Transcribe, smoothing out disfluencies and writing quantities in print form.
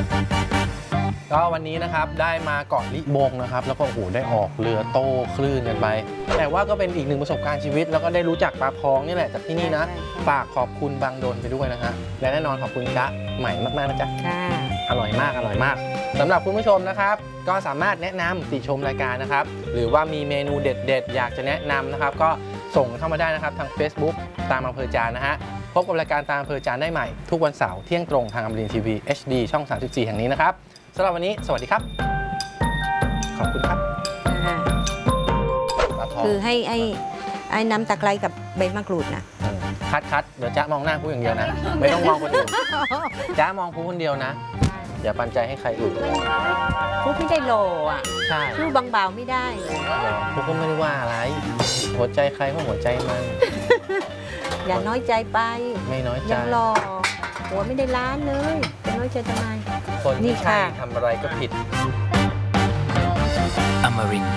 ก็วันนี้นะครับได้มาเกาะลิบงนะครับแล้วก็โอ้โหได้ออกเรือโต้คลื่นกันไปแต่ว่าก็เป็นอีกหนึ่งประสบการณ์ชีวิตแล้วก็ได้รู้จักปลาพองนี่แหละจากที่นี่นะฝากขอบคุณบางดนไปด้วยนะฮะและแน่นอนขอบคุณจ๊ะใหม่มากๆนะจ๊ะอร่อยมากอร่อยมากสำหรับคุณผู้ชมนะครับก็สามารถแนะนำติชมรายการนะครับหรือว่ามีเมนูเด็ดๆอยากจะแนะนำนะครับก็ส่งเข้ามาได้นะครับทาง Facebook ตามอำเภอจานนะฮะพบกับรายการตามอำเภอจานได้ใหม่ทุกวันเสาร์เที่ยงตรงทางอมรินทร์ทีวี HD ช่อง34แห่งนี้นะครับสำหรับวันนี้สวัสดีครับขอบคุณครับคือให้น้ำตะไคร้กับใบมะกรูดนะคัดเดี๋ยวจ๊ะมองหน้าผู้อย่างเดียวนะไม่ต้องมองคนอื่นจ๊ะมองผู้คนเดียวนะอย่าปันใจให้ใครอื่นพูดไม่ได้โลอ่ะใช่พูดบางเบาไม่ได้ผู้ก็ไม่ได้ว่าอะไรหัวใจใครก็หัวใจมันอย่าน้อยใจไปไม่น้อยใจยังรอหัวไม่ได้ล้านเลยจะน้อยใจทำไมคนที่ใช่ทำอะไรก็ผิด Amarin